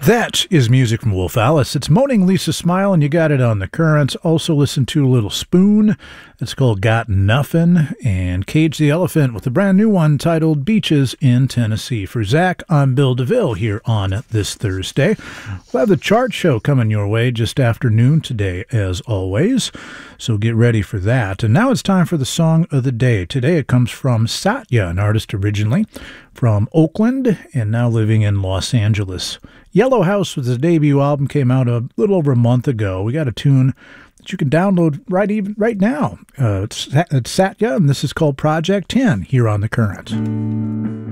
That is music from Wolf Alice. It's Moaning Lisa Smile, and you got it on the Currents. Also listen to Little Spoon. It's called Got Nuffin', and Cage the Elephant with a brand new one titled Beaches in Tennessee. For Zach, I'm Bill DeVille here on this Thursday. We'll have the chart show coming your way just after noon today, as always, so get ready for that. And now it's time for the song of the day. Today it comes from Satya, an artist originally from Oakland and now living in Los Angeles. Yellow House was his debut album, came out a little over a month ago. We got a tune that you can download right now. It's Satya, and this is called Project 10 here on The Current.